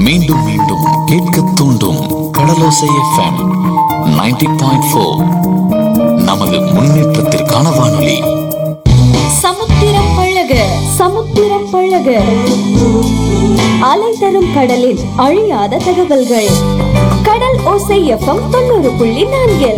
மீண்டும் மீண்டும் கேட்க தூண்டும் கடலோசை எஃப்எம் 90.4. நமது முன்னேற்றத்திற்கான வானொலி. சமுத்திரம் பழக சமுத்திரம் பழக அலை தரும் கடலில் அழியாத தகவல்கள். கடல் ஓசை எஃப்எம் 90.4.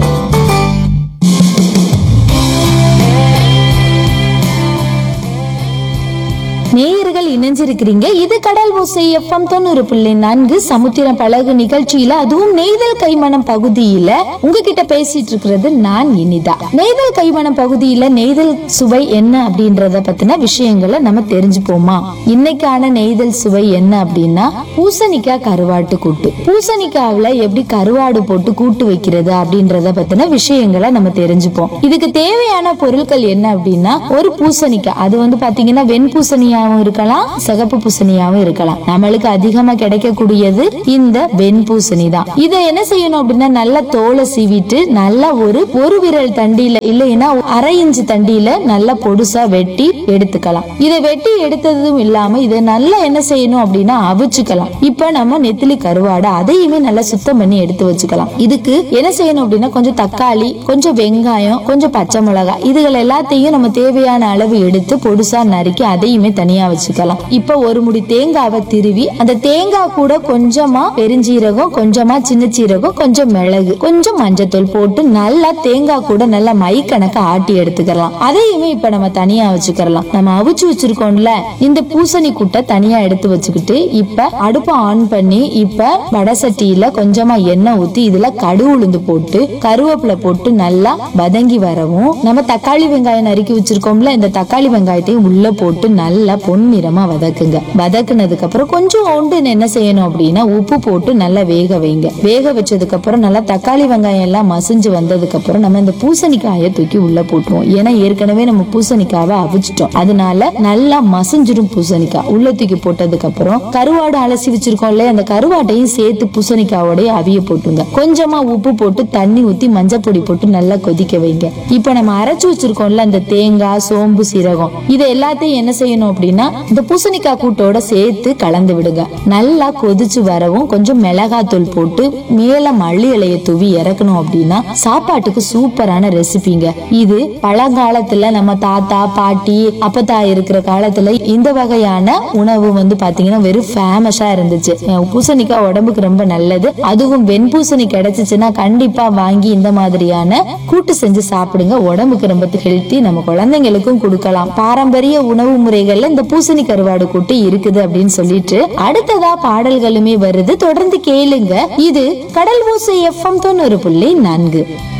நேயர்கள் இணைஞ்சிருக்கிறீங்க. இது கடல் ஓசை எஃப்எம் 90.4 சமுத்திரம் பழகு நிகழ்ச்சியில, அதுவும் நெய்தல் கைமணம் பகுதியில உங்ககிட்ட பேசிட்டு இருக்கிறது நான் இனிதா. நெய்தல் கைமணம் பகுதியில நெய்தல் சுவை என்ன அப்படின்றத பத்தின விஷயங்களை நம்ம தெரிஞ்சுப்போமா? இன்னைக்கான நெய்தல் சுவை என்ன அப்படின்னா, பூசணிக்காய் கருவாட்டு கூட்டு. பூசணிக்காவில எப்படி கருவாடு போட்டு கூட்டு வைக்கிறது அப்படின்றத பத்தின விஷயங்களை நம்ம தெரிஞ்சுப்போம். இதுக்கு தேவையான பொருட்கள் என்ன அப்படின்னா, ஒரு பூசணிக்காய், அது பாத்தீங்கன்னா வெண்பூசணியாவும் இருக்கலாம், சிகப்பு பூசணியாவும் இருக்கலாம். நம்மளுக்கு அதிகமா கிடைக்கக்கூடியது இந்த வெண்பூசணி தான். இதை என்ன செய்யணும் அப்படின்னா, நல்லா தோலை சீவிட்டு நல்லா ஒரு விரல் தண்டியில இல்லைன்னா அரை இன்ச்சு தண்டியில நல்லா பொடுசா வெட்டி எடுத்துக்கலாம். இதை வெட்டி எடுத்ததும் இல்லாம இதை நல்லா என்ன செய்யணும் அப்படின்னா அவிச்சுக்கலாம். இப்ப நம்ம நெத்திலி கருவாடு அதையுமே நல்லா சுத்தம் பண்ணி எடுத்து வச்சுக்கலாம். இதுக்கு என்ன செய்யணும் அப்படின்னா, கொஞ்சம் தக்காளி, கொஞ்சம் வெங்காயம், கொஞ்சம் பச்சை மிளகாய், இதுகள் எல்லாத்தையும் நம்ம தேவையான அளவு எடுத்து பொடுசா நறுக்கி அதையுமே தனியா வச்சுக்கலாம். இப்ப ஒரு முடி தேங்காவை திருவி அந்த தேங்காய் கூட கொஞ்சமா பெருஞ்சீரகம், கொஞ்சமா சின்ன சீரகம், கொஞ்சம் மிளகு, கொஞ்சம் மஞ்சத்தூள் போட்டு நல்லா தேங்காய் கூட நல்லா மை கணக்க ஆட்டி எடுத்துக்கலாம். அதையுமே இப்ப நம்ம தனியா வச்சுக்கலாம். நம்ம அவிச்சு வச்சிருக்கோம்ல இந்த பூசணி கூட்டை தனியா எடுத்து வச்சுக்கிட்டு, இப்ப அடுப்பை ஆன் பண்ணி இப்ப வடை சட்டியில கொஞ்சமா எண்ணெய் ஊத்தி இதுல கடுகு உளுந்து போட்டு கருவேப்பிலை போட்டு நல்லா வதங்கி வரவும், நம்ம தக்காளி வெங்காயம் நறுக்கி வச்சிருக்கோம்ல இந்த தக்காளி வெங்காயத்தையும் உள்ள போட்டு நல்லா பொன்னிறமா வதக்குங்க. வதக்குனதுக்கு அப்புறம் கொஞ்சம் என்ன செய்யணும் அப்படின்னா, உப்பு போட்டு நல்லா வேக வைங்க. வேக வச்சதுக்கு அப்புறம் நல்லா தக்காளி வெங்காயம் எல்லாம் மசிஞ்சு வந்ததுக்கு அப்புறம் நம்ம இந்த பூசணிக்காயை தூக்கி உள்ள போட்டுருவோம். ஏன்னா ஏற்கனவே நம்ம பூசணிக்காவை அவிச்சிட்டோம், அதனால நல்லா மசிஞ்சிடும் பூசணிக்காய். உள்ள தூக்கி போட்டதுக்கு அப்புறம் கருவாடு அலசி வச்சிருக்கோம் இல்லையா, அந்த கருவாட்டையும் சேர்த்து பூசணிக்காயோட அவிய போட்டுங்க. கொஞ்சமா உப்பு போட்டு தண்ணி ஊத்தி மஞ்சள் பொடி போட்டு நல்லா கொதிக்க வைங்க. இப்ப நம்ம அரைச்சு வச்சிருக்கோம்ல இந்த தேங்காய், சோம்பு, சீரகம், இதை எல்லாத்தையும் என்ன செய்யணும் அப்படின்னா இந்த பூசணிக்காய் கூட்டோட சேர்த்து கலந்து விடுங்க. நல்லா கொதிச்சு வரவும் கொஞ்சம் மிளகாத்தூள் போட்டு மேல மல்லி இலைய தூவி இறக்கணும் அப்படின்னா சாப்பாட்டுக்கு சூப்பரான ரெசிபிங்க. இது பழங்காலத்துல நம்ம தாத்தா, பாட்டி, அப்பத்தா இருக்கிற காலத்துல இந்த வகையான உணவு பாத்தீங்கன்னா வெறும் ஃபேமஸா இருந்துச்சு. பூசணிக்காய் உடம்புக்கு ரொம்ப நல்லது. அதுவும் வெண்பூசணி கிடைச்சிச்சுன்னா கண்டிப்பா வாங்கி இந்த மாதிரியான கூட்டு செஞ்சு சாப்பிடுங்க. உடம்புக்கு ரொம்ப ஹெல்த்தி. நம்ம குழந்தைங்களுக்கும் கொடுக்கலாம். பாரம்பரிய உணவு முறைகள்ல இந்த பூசணி கருவாடு கூட்டு இருக்குது அப்படின்னு சொல்லிட்டு அடுத்ததா பாடல்களுமே வருது. தொடர்ந்து கேளுங்க. இது கடல் ஓசை எஃப்எம் 90.4.